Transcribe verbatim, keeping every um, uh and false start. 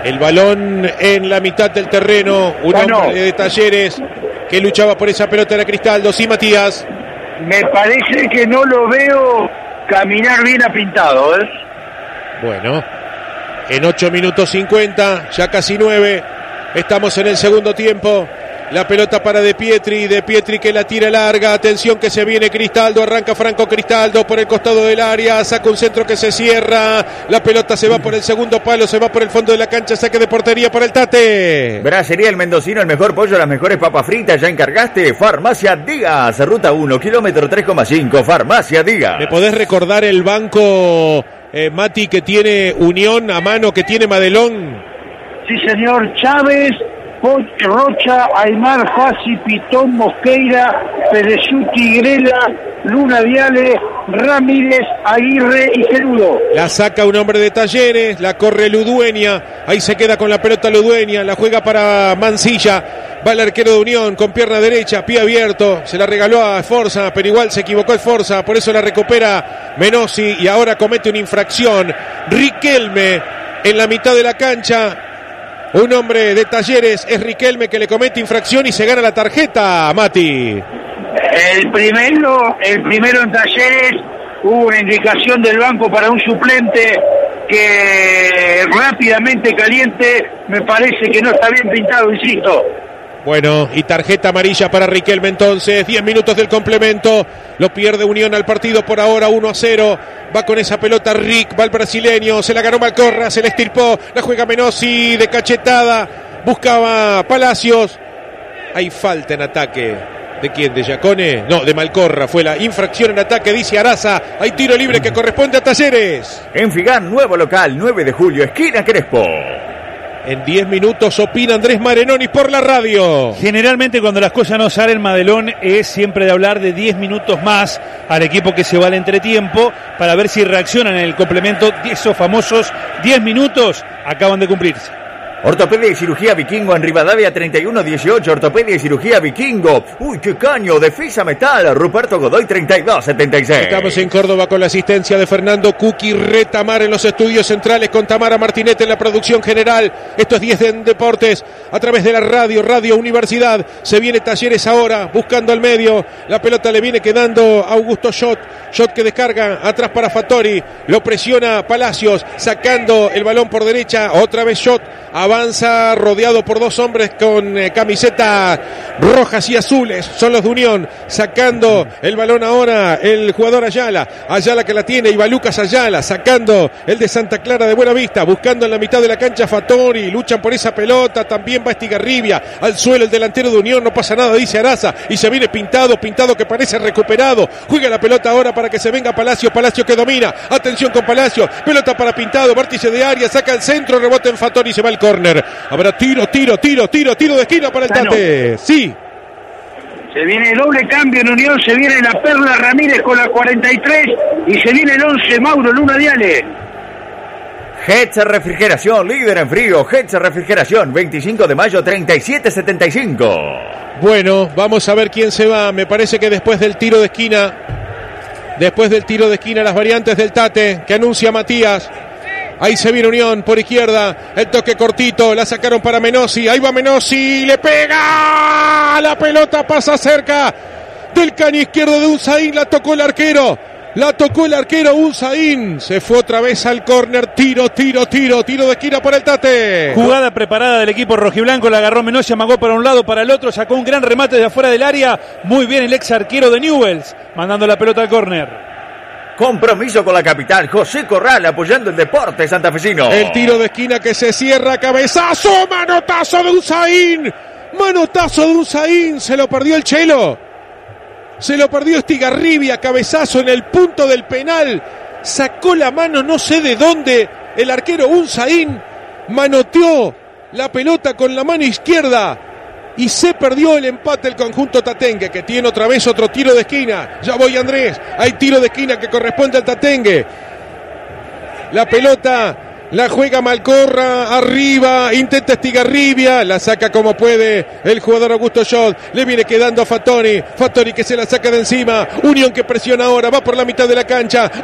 El balón en la mitad del terreno. Un Bueno. hombre de Talleres que luchaba por esa pelota era Cristaldo. Sí, Matías. Me parece que no lo veo caminar bien a Pintado, ¿eh? Bueno, en ocho minutos cincuenta, ya casi nueve. Estamos en el segundo tiempo. La pelota para De Pietri, De Pietri que la tira larga, atención que se viene Cristaldo, arranca Franco Cristaldo por el costado del área, saca un centro que se cierra, la pelota se va por el segundo palo, se va por el fondo de la cancha, saque de portería para el Tate. Bracería El Mendocino, el mejor pollo, las mejores papas fritas, ya encargaste. Farmacia Díaz, ruta uno, kilómetro tres coma cinco, Farmacia Díaz. ¿Me podés recordar el banco, eh, Mati, que tiene Unión a mano, que tiene Madelón? Sí, señor. Chávez, Rocha, Aymar, Fassi, Pitón, Mosqueira, Perezuti, Grela, Luna Viale, Ramírez, Aguirre y Gerudo. La saca un hombre de Talleres, la corre Ludueña, ahí se queda con la pelota Ludueña, la juega para Mancilla, va el arquero de Unión con pierna derecha, pie abierto, se la regaló a Esforza, pero igual se equivocó Esforza, por eso la recupera Menossi y ahora comete una infracción. Riquelme en la mitad de la cancha. Un hombre de Talleres, es Riquelme que le comete infracción y se gana la tarjeta, Mati. El primero, el primero en Talleres, hubo una indicación del banco para un suplente que rápidamente caliente, me parece que no está bien pintado, insisto. Bueno, y tarjeta amarilla para Riquelme entonces, diez minutos del complemento, lo pierde Unión al partido por ahora, uno a cero, va con esa pelota Rick, va el brasileño, se la ganó Malcorra, se la estirpó, la juega Menossi de cachetada, buscaba Palacios, hay falta en ataque, ¿de quién? ¿De Giacone? No, de Malcorra, fue la infracción en ataque, dice Araza, hay tiro libre que corresponde a Talleres. En Figar, nuevo local, nueve de julio, esquina Crespo. En diez minutos opina Andrés Marenoni por la radio. Generalmente cuando las cosas no salen, Madelón es siempre de hablar de diez minutos más al equipo que se va al entretiempo para ver si reaccionan en el complemento. Esos famosos diez minutos acaban de cumplirse. Ortopedia y cirugía Vikingo en Rivadavia treinta y uno dieciocho. Ortopedia y cirugía Vikingo. Uy, qué caño. Defisa Metal. Ruperto Godoy treinta y dos setenta y seis. Estamos en Córdoba con la asistencia de Fernando Cuqui Retamar en los estudios centrales con Tamara Martinete en la producción general. Esto es diez en Deportes a través de la radio, Radio Universidad. Se viene Talleres ahora buscando al medio. La pelota le viene quedando a Augusto Schott. Schott que descarga atrás para Fattori. Lo presiona Palacios sacando el balón por derecha. Otra vez Schott. Avanza rodeado por dos hombres con eh, camiseta rojas y azules. Son los de Unión. Sacando el balón ahora el jugador Ayala. Ayala que la tiene. Iba Lucas Ayala. Sacando el de Santa Clara de Buenavista. Buscando en la mitad de la cancha Fattori. Luchan por esa pelota. También va Estigarribia. Al suelo el delantero de Unión. No pasa nada, dice Araza. Y se viene Pintado. Pintado que parece recuperado. Juega la pelota ahora para que se venga Palacio. Palacio que domina. Atención con Palacio. Pelota para Pintado. Vértice de área. Saca el centro. Rebota en Fattori y se va el córner. Habrá tiro, tiro, tiro, tiro, tiro de esquina para el Tate. Sí. Se viene doble cambio en Unión, se viene la Perla Ramírez con la cuarenta y tres y se viene el once Mauro Luna Viale. Hetz Refrigeración, líder en frío. Hetz Refrigeración, veinticinco de mayo, treinta y siete setenta y cinco. Bueno, vamos a ver quién se va. Me parece que después del tiro de esquina, después del tiro de esquina, las variantes del Tate que anuncia Matías. Ahí se viene Unión por izquierda. El toque cortito. La sacaron para Menossi. Ahí va Menossi. Le pega. La pelota pasa cerca del caño izquierdo de Unzaín. La tocó el arquero. La tocó el arquero Unzaín. Se fue otra vez al córner. Tiro, tiro, tiro. Tiro de esquina para el Tate. Jugada preparada del equipo rojiblanco. La agarró Menossi. Amagó para un lado, para el otro. Sacó un gran remate de afuera del área. Muy bien el ex arquero de Newell's. Mandando la pelota al córner. Compromiso con la capital, José Corral apoyando el deporte santafesino. El tiro de esquina que se cierra, cabezazo, manotazo de Unzaín. Manotazo de Unzaín, se lo perdió el Chelo. Se lo perdió Estigarribia, cabezazo en el punto del penal. Sacó la mano no sé de dónde. El arquero Unzaín manoteó la pelota con la mano izquierda. Y se perdió el empate el conjunto tatengue, que tiene otra vez otro tiro de esquina. Ya voy, Andrés. Hay tiro de esquina que corresponde al tatengue. La pelota la juega Malcorra arriba. Intenta Estigarribia. La saca como puede el jugador Augusto Schott. Le viene quedando a Fattori. Fattori que se la saca de encima. Unión que presiona ahora. Va por la mitad de la cancha.